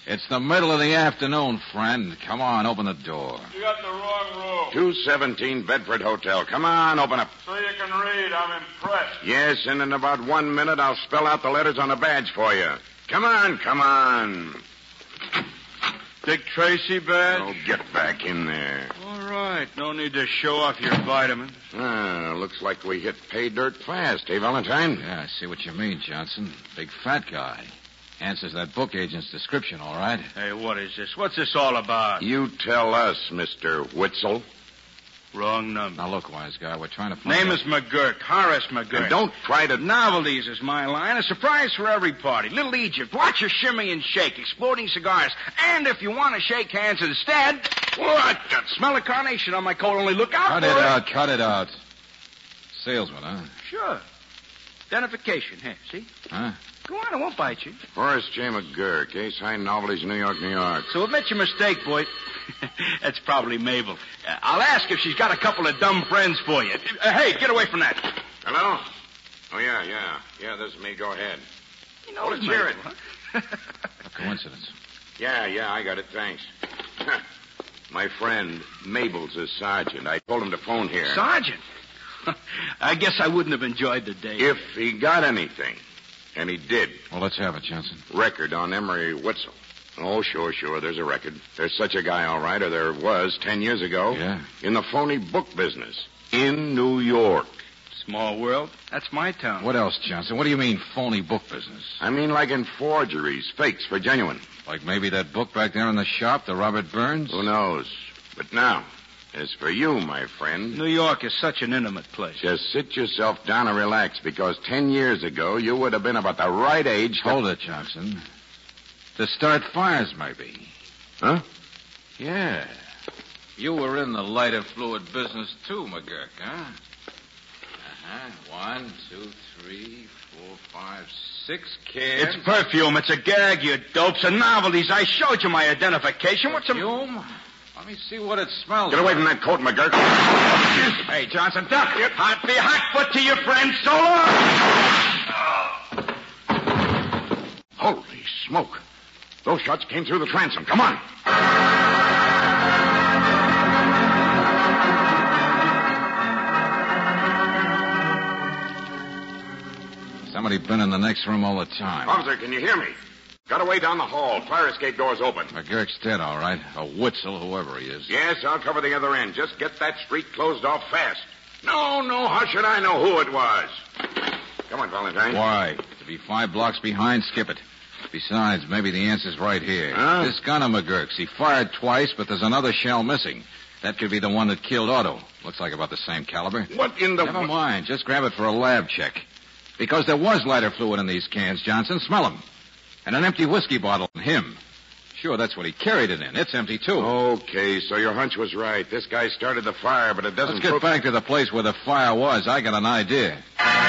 It's the middle of the afternoon, friend. Come on, open the door. You got the wrong room. 217 Bedford Hotel. Come on, open up. So you can read. I'm impressed. Yes, and in about 1 minute, I'll spell out the letters on the badge for you. Come on, come on. Dick Tracy badge? Oh, get back in there. All right. No need to show off your vitamins. Looks like we hit pay dirt fast, eh, Valentine? Yeah, I see what you mean, Johnson. Big fat guy. Answers that book agent's description, all right. Hey, what is this? What's this all about? You tell us, Mr. Witzel. Wrong number. Now, look, wise guy, we're trying to find Name out... is McGurk. Horace McGurk. And don't try to... Novelties is my line. A surprise for every party. Little Egypt. Watch her shimmy and shake. Exploding cigars. And if you want to shake hands instead... What? Smell of carnation on my coat. Only look out for it. Cut it out. Salesman, huh? Sure. Identification. Hey, see? Huh? Go on, I won't bite you. Horace J. McGurk, Signed Novelties, New York, New York. So admit your mistake, boy. That's probably Mabel. I'll ask if she's got a couple of dumb friends for you. Hey, get away from that. Hello? Oh, yeah. Yeah, this is me. Go ahead. You know, let's hear it. A coincidence. Yeah, I got it. Thanks. My friend, Mabel's his sergeant. I told him to phone here. Sergeant? I guess I wouldn't have enjoyed the day. If he got anything. And he did. Well, let's have it, Johnson. Record on Emery Witzel. Oh, sure. There's a record. There's such a guy, all right, or there was 10 years ago. Yeah. In the phony book business. In New York. Small world. That's my town. What else, Johnson? What do you mean, phony book business? I mean like in forgeries, fakes for genuine. Like maybe that book back there in the shop, the Robert Burns? Who knows? But now, as for you, my friend... New York is such an intimate place. Just sit yourself down and relax, because 10 years ago, you would have been about the right age to... Hold it, Johnson. To start fires, maybe. Huh? Yeah. You were in the lighter fluid business, too, McGurk, huh? 1, 2, 3, 4, 5, 6 cans. It's perfume. It's a gag, you dopes. And novelties. I showed you my identification. What's perfume? Let me see what it smells Get away like. from that coat, McGurk. Hey, Johnson, duck. Hot be hot foot to your friend. So long. Holy smoke. Those shots came through the transom. Come on. Somebody been in the next room all the time. Officer, can you hear me? Got away down the hall. Fire escape door's open. McGurk's dead, all right. Or Witzel, whoever he is. Yes, I'll cover the other end. Just get that street closed off fast. No, how should I know who it was? Come on, Valentine. Why? To be 5 blocks behind, skip it. Besides, maybe the answer's right here. Huh? This gun of McGurk's. He fired twice, but there's another shell missing. That could be the one that killed Otto. Looks like about the same caliber. What in the... Never mind. Just grab it for a lab check. Because there was lighter fluid in these cans, Johnson. Smell them. And an empty whiskey bottle on him. Sure, that's what he carried it in. It's empty, too. Okay, so your hunch was right. This guy started the fire, but it doesn't... Let's get back to the place where the fire was. I got an idea.